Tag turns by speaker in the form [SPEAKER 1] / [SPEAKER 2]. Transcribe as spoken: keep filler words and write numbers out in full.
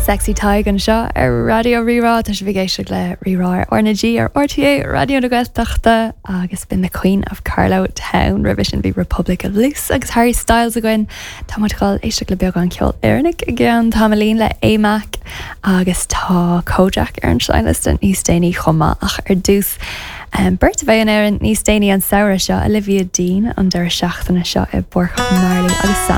[SPEAKER 1] sexy taig an seo ar radio rirá tá bhgéisi le rirá ornagí ar R T A radio na gweachta agus bin the Queen of Carlow Town revision bhí Republic of Loose agus Harry Styles a gin tá muáil éiste le beag an ceol airnig a gceann tamlín le éimeach agus tá Kojak ar an stylist an níos déanaí chuma ach ar dús Um, Bert bheith an éan níos déanaí an saoire seo Olivia Dean an deir seachtainna seo i Borcha Marley agus Sam